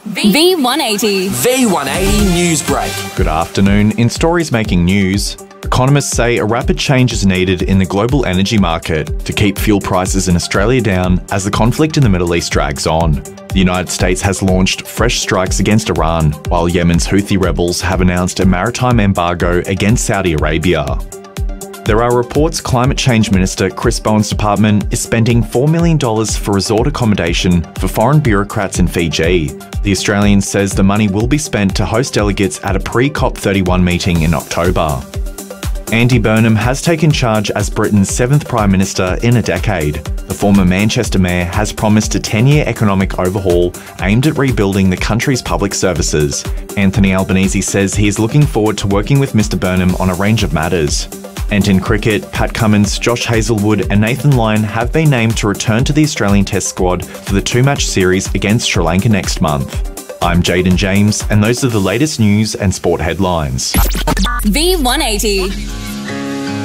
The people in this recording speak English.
V180. V180 News Break. Good afternoon. In stories making news, economists say a rapid change is needed in the global energy market to keep fuel prices in Australia down as the conflict in the Middle East drags on. The United States has launched fresh strikes against Iran, while Yemen's Houthi rebels have announced a maritime embargo against Saudi Arabia. There are reports Climate Change Minister Chris Bowen's department is spending $4 million for resort accommodation for foreign bureaucrats in Fiji. The Australian says the money will be spent to host delegates at a pre-COP31 meeting in October. Andy Burnham has taken charge as Britain's 7th Prime Minister in a decade. The former Manchester Mayor has promised a 10-year economic overhaul aimed at rebuilding the country's public services. Anthony Albanese says he is looking forward to working with Mr Burnham on a range of matters. And in cricket, Pat Cummins, Josh Hazlewood and Nathan Lyon have been named to return to the Australian Test squad for the 2-match series against Sri Lanka next month. I'm Jaden James, and those are the latest news and sport headlines. V180.